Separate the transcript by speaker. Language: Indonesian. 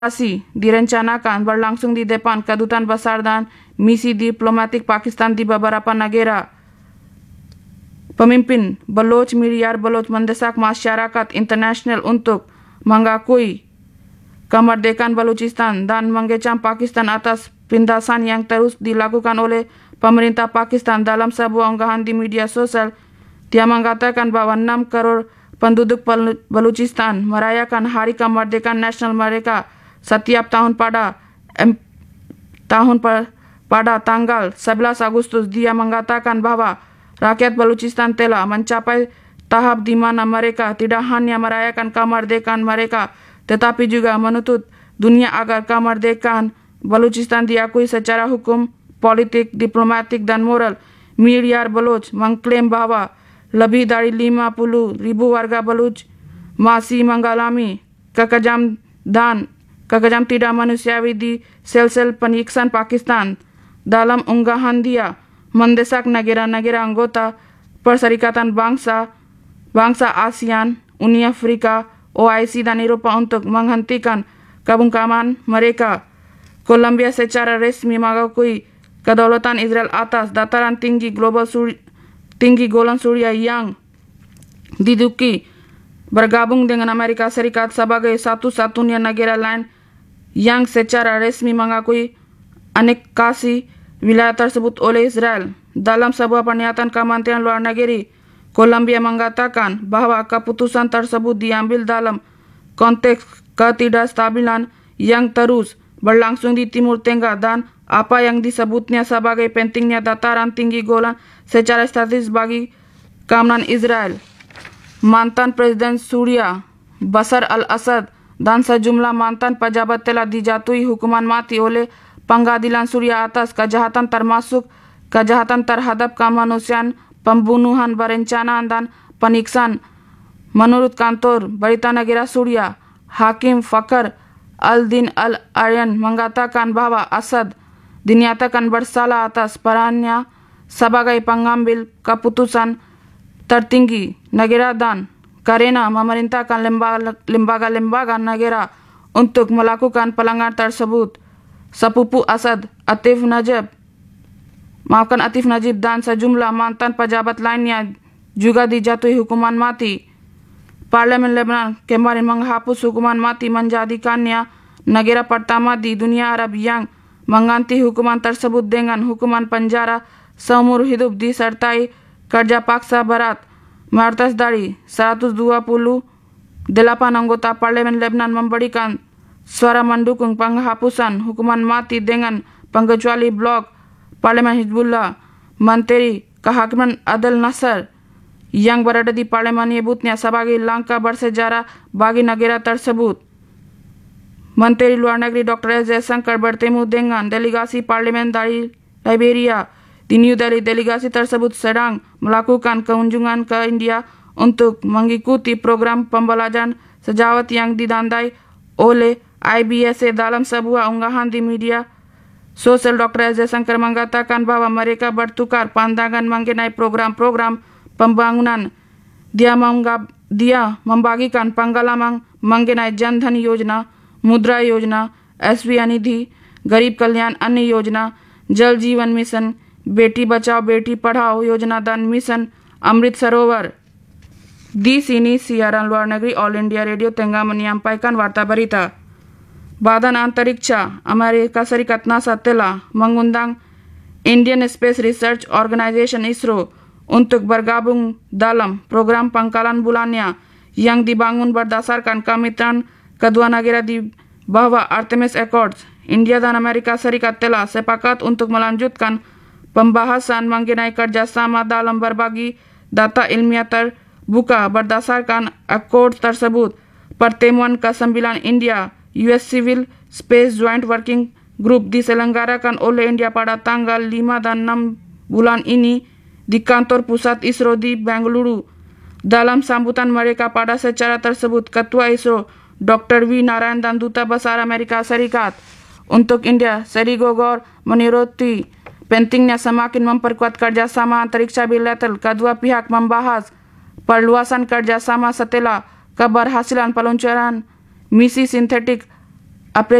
Speaker 1: direncanakan berlangsung di depan Kedutaan Besar dan misi diplomatik Pakistan di beberapa negara. Pemimpin Baloch Miliar Baloch mendesak masyarakat internasional untuk mengakui kemerdekaan Balochistan dan mengecam Pakistan atas penindasan yang terus dilakukan oleh pemerintah Pakistan. Dalam sebuah unggahan di media sosial, dia mengatakan bahwa 6 crore penduduk Balochistan merayakan Hari Kemerdekaan Nasional mereka setiap tahun pada tanggal 11 Agustus. Dia mengatakan bahwa rakyat Balochistan telah mencapai tahap di mana mereka tidak hanya merayakan kemerdekaan mereka, tetapi juga menuntut dunia agar kemerdekaan Balochistan diakui secara hukum, politik, diplomatik, dan moral. Miliar Baloch mengklaim bahwa lebih dari 50.000 warga Baloch masih mengalami kekejam tidak manusiawi di sel-sel penyiksaan Pakistan. Dalam unggahan dia mendesak negara-negara anggota Perserikatan Bangsa ASEAN, Uni Afrika, OIC, dan Eropa untuk menghentikan kebungkaman mereka. Kolombia secara resmi mengakui kedaulatan Israel atas dataran tinggi Golan Suriah yang diduduki bergabung dengan Amerika Serikat sebagai satu-satunya negara lain yang secara resmi mengakui aneksasi wilayah tersebut oleh Israel. Dalam sebuah pernyataan Kementerian Luar Negeri Kolombia mengatakan bahwa keputusan tersebut diambil dalam konteks ketidakstabilan yang terus berlangsung di Timur Tengah dan apa yang disebutnya sebagai pentingnya dataran tinggi Golan secara strategis bagi keamanan Israel. Mantan Presiden Suriah Bashar al-Assad dan sejumlah mantan pejabat telah dijatuhi hukuman mati oleh pengadilan Suriah atas kejahatan termasuk kejahatan terhadap kemanusiaan, pembunuhan berencana, dan penyiksaan. Menurut kantor berita negara Suriah, Hakim Fakhr al-Din al-Aryan mengatakan bahwa Assad dinyatakan bersalah atas perannya sebagai pengambil keputusan tertinggi negara dan karena memerintahkan lembaga-lembaga negara untuk melakukan pelanggaran tersebut. Sepupu Assad, Atif Najib dan sejumlah mantan pejabat lainnya juga dijatuhi hukuman mati. Parlemen Lebanon kemarin menghapus hukuman mati, menjadikannya negara pertama di dunia Arab yang mengganti hukuman tersebut dengan hukuman penjara seumur hidup disertai kerja paksa berat. Mayoritas dari 128 anggota Parlemen Lebanon memberikan suara mendukung penghapusan hukuman mati dengan pengecuali blok Parlemen Hizbullah. Menteri Kehakiman Adel Nasser yang berada di parlemen menyebutnya sebagai langkah bersejarah bagi negara tersebut. Menteri Luar Negeri Dr. S. Jayashankar bertemu dengan delegasi parlemen dari Liberia di New Delhi. Delegasi tersebut sedang melakukan kunjungan ke India untuk mengikuti program pembelajaran sejawat yang didandai oleh IBSA. Dalam sebuah unggahan di media sosial, Dr. S. Jayashankar mengatakan bahwa mereka bertukar pandangan mengenai program-program pembangunan. Dia membagikan pengalaman mengenai Jan Dhan Yojana, Mudra Yojana, SVA Nidhi, Garib Kalyan Anna Yojana, Jal Jeevan Mission, Beti Bachao Beti Padhao Yojana, dan Mission Amrit Sarovar. Di sini siaran luar negeri All India Radio tengah menyampaikan warta berita. Badan Antariksa Amerika Serikat NASA telah mengundang Indian Space Research Organization ISRO untuk bergabung dalam program pangkalan bulannya yang dibangun berdasarkan komitmen kedua negara di bawah Artemis Accords. India dan Amerika Serikat telah sepakat untuk melanjutkan pembahasan mengenai kerjasama dalam berbagi data ilmiah terbuka berdasarkan Accords tersebut. Pertemuan ke-9 India US Civil Space Joint Working Group diselenggarakan oleh India pada tanggal 5 dan 6 bulan ini di kantor pusat ISRO di Bengaluru. Dalam sambutan mereka pada acara tersebut, Ketua ISRO Dr. V. Narayan dan Duta Besar Amerika Serikat untuk India Seri Gogor menyoroti pentingnya semakin memperkuat kerjasama antariksa bilateral. Kedua pihak membahas perluasan kerjasama setelah keberhasilan peluncuran misi sintetik Apre